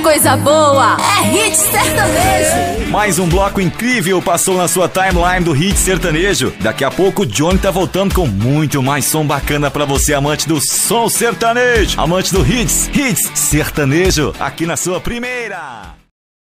coisa boa é Hit Sertanejo. Mais um bloco incrível passou na sua timeline do Hit Sertanejo. Daqui a pouco o Johnny tá voltando com muito mais som bacana pra você, amante do som sertanejo, amante do Hits Sertanejo, aqui na sua primeira.